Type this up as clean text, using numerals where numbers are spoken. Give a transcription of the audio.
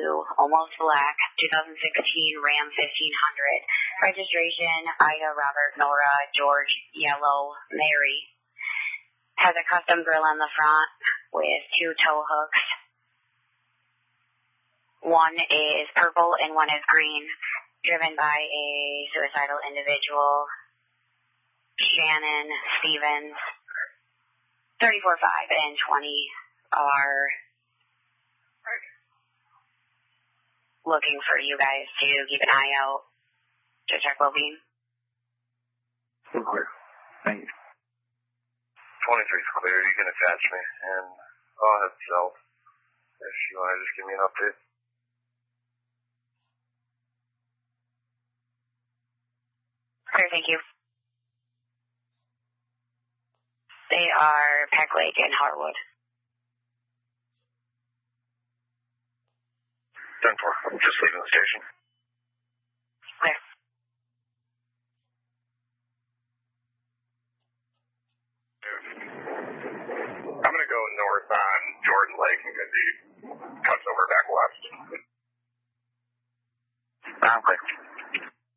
blue, almost black, 2016 Ram 1500. Registration, Ida, Robert, Nora, George, yellow, Mary. Has a custom grill on the front with 2 tow hooks. One is purple and one is green, driven by a suicidal individual, Shannon Stevens. 34.5 and 20 are looking for you guys to keep an eye out to check well-being. Clear. Thank you. 23's clear. You can attach me, and I'll head south if you want to just give me an update. Clear, thank you. They are Peck Lake and Harwood. 10-4. I'm just leaving the station. Clear. I'm going to go north on Jordan Lake and Good Deed.